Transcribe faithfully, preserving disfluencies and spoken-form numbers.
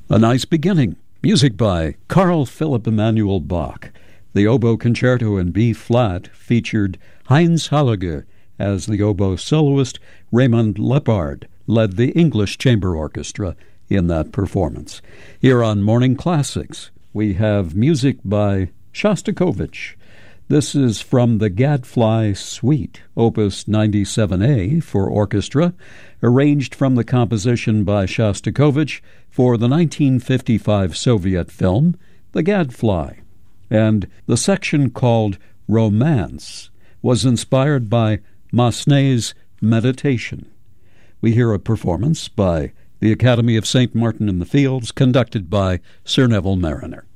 A nice beginning. Music by Carl Philipp Emanuel Bach. The oboe concerto in B-flat featured Heinz Hallager as the oboe soloist. Raymond Lepard led the English Chamber Orchestra in that performance. Here on Morning Classics, we have music by Shostakovich. This is from the Gadfly Suite, Opus ninety-seven A for orchestra, arranged from the composition by Shostakovich for the nineteen fifty-five Soviet film, The Gadfly. And the section called Romance was inspired by Massenet's Meditation. We hear a performance by the Academy of Saint Martin in the Fields, conducted by Sir Neville Mariner.